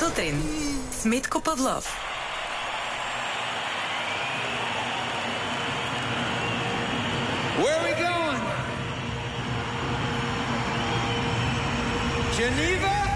Filtrin с Митко Павлов. Where are we going? Geneva?